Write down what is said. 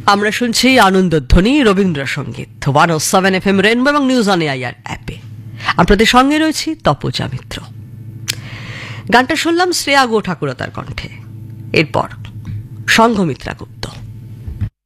আমরা শুনছি আনন্দধ্বনি Rabindrasangeet 107 FM rainbow এবং নিউজ অন এআইআর অ্যাপে। আপনাদের সঙ্গে রয়েছি তপজা মিত্র। গানটা শুনলাম শ্রেয়া গো ঠাকুরতার কণ্ঠে, এরপর সংঘমিত্রা গুপ্ত।